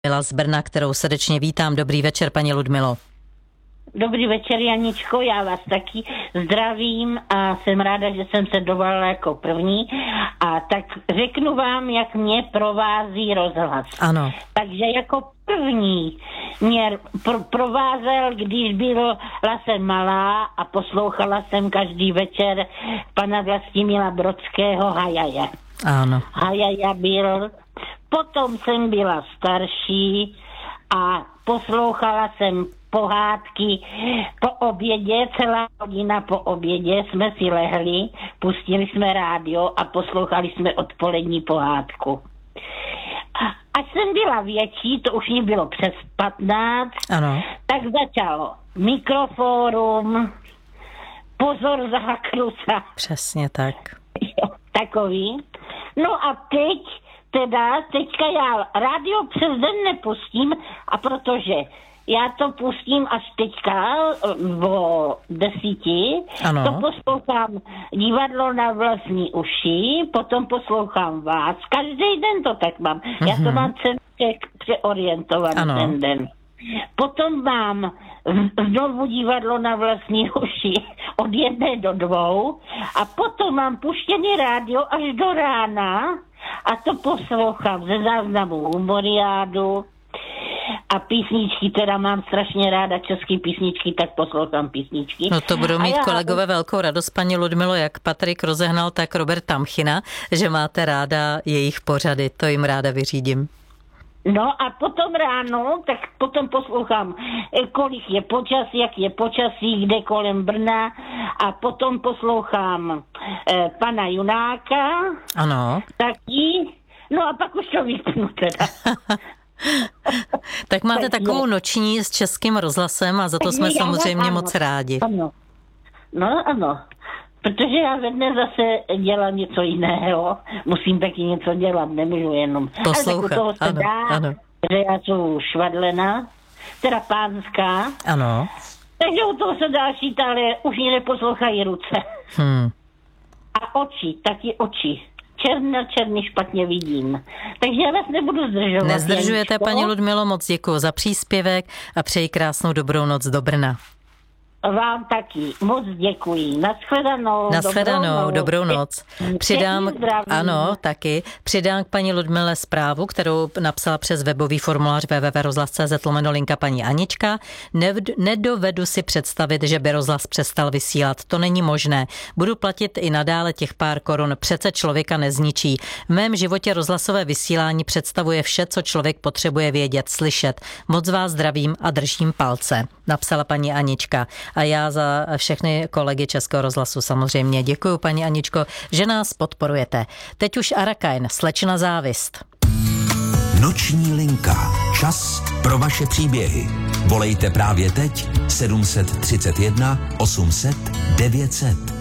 Ludmila z Brna, kterou srdečně vítám. Dobrý večer, paní Ludmilo. Dobrý večer, Janičko, já vás taky zdravím a jsem ráda, že jsem se dovolila jako první. A tak řeknu vám, jak mě provází rozhlas. Ano. Takže jako první mě provázel, když byla jsem malá a poslouchala jsem každý večer pana Vlastimila Brodského Hajaja. Ano. Hajaja byl. Potom jsem byla starší a poslouchala jsem pohádky po obědě, celá hodina po obědě jsme si lehli, pustili jsme rádio a poslouchali jsme odpolední pohádku. Až jsem byla větší, to už mě bylo přes 15, ano. Tak začalo Mikrofórum, Pozor za Hakrusa. Přesně tak. Takový. No a teďka já rádio přes den nepustím, a protože já to pustím až teďka o 10, ano. To poslouchám divadlo na vlastní uši, potom poslouchám vás. Každý den to tak mám. Já to mám přeorientovat ten den. Potom mám znovu divadlo na vlastní uši od 1 do 2 a potom mám puštěný rádio až do rána a to poslouchám ze záznamu Humoriádu a písničky, teda mám strašně ráda české písničky, tak poslouchám písničky. No to budou mít kolegové velkou radost, paní Ludmilo, jak Patrik Rozehnal, tak Robert Tamchina, že máte ráda jejich pořady, to jim ráda vyřídím. No a potom ráno, tak potom poslouchám, kolik je počasí, jak je počasí, kde kolem Brna a potom poslouchám pana Junáka. Ano. Taky, no a pak už to vypnu teda. Tak máte takovou noční s Českým rozhlasem a za to jsme samozřejmě moc rádi. Ano. No ano. Protože já ve dne zase dělám něco jiného. Musím taky něco dělat, nemůžu jenom poslouchat. Ale tak u toho se dá, že já jsem švadlena, teda pánská. Ano. Takže u toho se dá šít, ale už mě neposlouchají ruce. A oči, taky oči. Černý špatně vidím. Takže já vás nebudu zdržovat. Nezdržujete, paní Ludmilo, moc děkuji za příspěvek a přeji krásnou dobrou noc do Brna. Vám taky. Moc děkuji. Nashledanou. Dobrou noc. Přidám k paní Ludmile zprávu, kterou napsala přes webový formulář www.rozhlas.cz/linka paní Anička. Nedovedu si představit, že by rozhlas přestal vysílat. To není možné. Budu platit i nadále těch pár korun. Přece člověka nezničí. V mém životě rozhlasové vysílání představuje vše, co člověk potřebuje vědět, slyšet. Moc vás zdravím a držím palce, napsala paní Anička. A já za všechny kolegy Českého rozhlasu samozřejmě děkuji, paní Aničko, že nás podporujete. Teď už Arakain, Slečna závist. Noční linka. Čas pro vaše příběhy. Volejte právě teď 731 800 900.